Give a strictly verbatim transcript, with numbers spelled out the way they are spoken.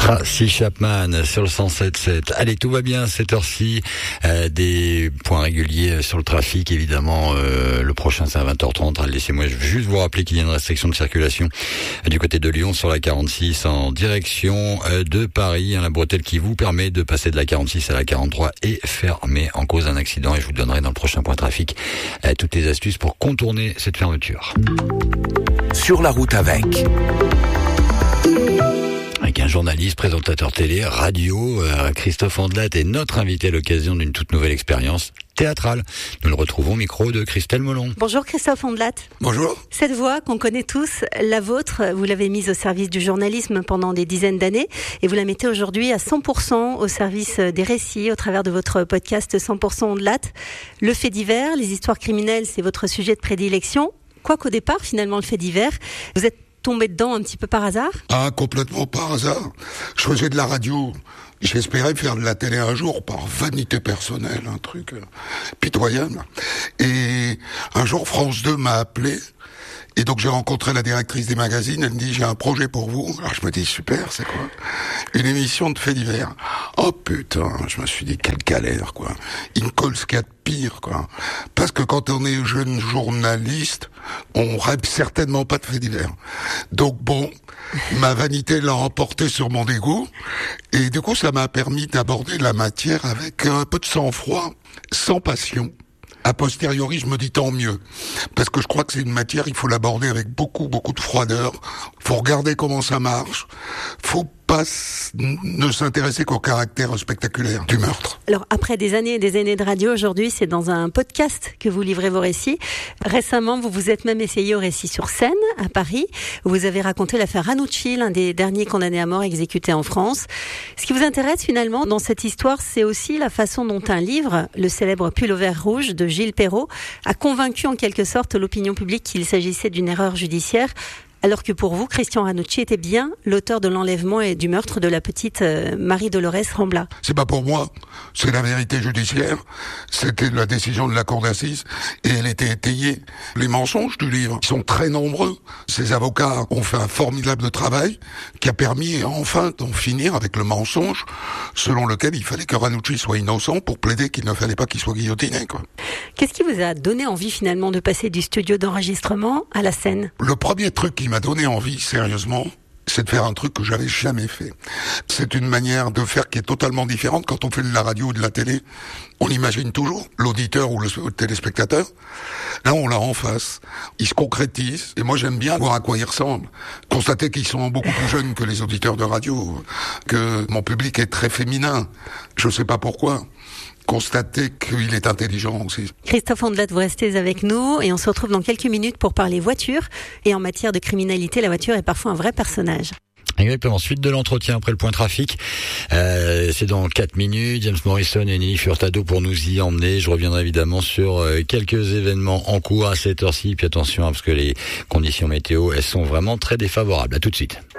Tracy Chapman sur le cent sept sept. Allez, tout va bien à cette heure-ci. Euh, des points réguliers sur le trafic, évidemment. Euh, le prochain, c'est à vingt heures trente. Laissez-moi juste vous rappeler qu'il y a une restriction de circulation du côté de Lyon sur la quarante-six en direction de Paris. La bretelle qui vous permet de passer de la quarante-six à la quarante-trois est fermée en cause d'un accident. Et je vous donnerai dans le prochain point trafic euh, toutes les astuces pour contourner cette fermeture. Sur la route avec... Avec un journaliste, présentateur télé, radio, euh, Christophe Andelat est notre invité à l'occasion d'une toute nouvelle expérience théâtrale. Nous le retrouvons au micro de Christelle Molon. Bonjour Christophe Andelat. Bonjour. Cette voix qu'on connaît tous, la vôtre, vous l'avez mise au service du journalisme pendant des dizaines d'années et vous la mettez aujourd'hui à cent pour cent au service des récits au travers de votre podcast cent pour cent Andelat. Le fait divers, les histoires criminelles, c'est votre sujet de prédilection. Quoiqu'au départ, finalement, le fait divers, vous êtes tombé dedans un petit peu par hasard ? Ah, complètement par hasard. Je faisais de la radio. J'espérais faire de la télé un jour par vanité personnelle, un truc euh, pitoyable. Et un jour, France deux m'a appelé. Et donc j'ai rencontré la directrice des magazines, elle me dit j'ai un projet pour vous. Alors je me dis super, c'est quoi ? Une émission de faits divers. Oh putain, je me suis dit quelle galère quoi. Il me colle ce qu'il y a de pire quoi. Parce que quand on est jeune journaliste, on rêve certainement pas de faits divers. Donc bon, ma vanité l'a emporté sur mon dégoût et du coup ça m'a permis d'aborder la matière avec un peu de sang-froid, sans passion. A posteriori, je me dis tant mieux. Parce que je crois que c'est une matière, il faut l'aborder avec beaucoup, beaucoup de froideur. Faut regarder comment ça marche. Faut pas ne s'intéresser qu'au caractère spectaculaire du meurtre. Alors, après des années et des années de radio, aujourd'hui, c'est dans un podcast que vous livrez vos récits. Récemment, vous vous êtes même essayé au récit sur scène, à Paris, où vous avez raconté l'affaire Ranucci, l'un des derniers condamnés à mort exécutés en France. Ce qui vous intéresse, finalement, dans cette histoire, c'est aussi la façon dont un livre, le célèbre Pull au vert rouge de Gilles Perrault, a convaincu en quelque sorte l'opinion publique qu'il s'agissait d'une erreur judiciaire. Alors que pour vous, Christian Ranucci était bien l'auteur de l'enlèvement et du meurtre de la petite euh, Marie-Dolores Rambla. C'est pas pour moi, c'est la vérité judiciaire. C'était la décision de la cour d'assises et elle était étayée. Les mensonges du livre sont très nombreux. Ces avocats ont fait un formidable travail qui a permis enfin d'en finir avec le mensonge selon lequel il fallait que Ranucci soit innocent pour plaider qu'il ne fallait pas qu'il soit guillotiné, quoi. Qu'est-ce qui vous a donné envie finalement de passer du studio d'enregistrement à la scène ? Le premier truc qui m'a donné envie, sérieusement, c'est de faire un truc que j'avais jamais fait. C'est une manière de faire qui est totalement différente. Quand on fait de la radio ou de la télé, on imagine toujours l'auditeur ou le téléspectateur. Là, on l'a en face. Il se concrétise. Et moi, j'aime bien voir à quoi il ressemble. Constater qu'ils sont beaucoup plus jeunes que les auditeurs de radio. Que mon public est très féminin. Je sais pas pourquoi. Constater qu'il est intelligent aussi. Christophe Andelat, vous restez avec nous et on se retrouve dans quelques minutes pour parler voiture. Et en matière de criminalité, la voiture est parfois un vrai personnage. Exactement. Suite de l'entretien après le point trafic. Euh, c'est dans quatre minutes. James Morrison et Nelly Furtado pour nous y emmener. Je reviendrai évidemment sur euh, quelques événements en cours à cette heure-ci. Puis attention, hein, parce que les conditions météo, elles sont vraiment très défavorables. À tout de suite.